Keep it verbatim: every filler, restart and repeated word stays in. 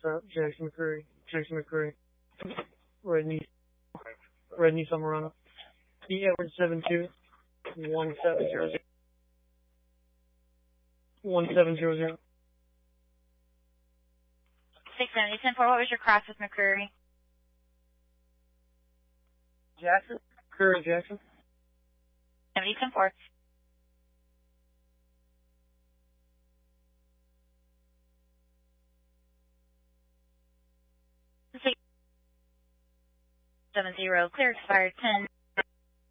stop, Jackson McCurry, Jackson McCurry, Red Nissan, Red Nissan Murano, E Edward seven two one seven zero zero one seven zero zero. six seventy, ten four, what was your cross with McCurry? Jackson? Curry Jackson? seventy, ten four. six seven zero, clear expired ten.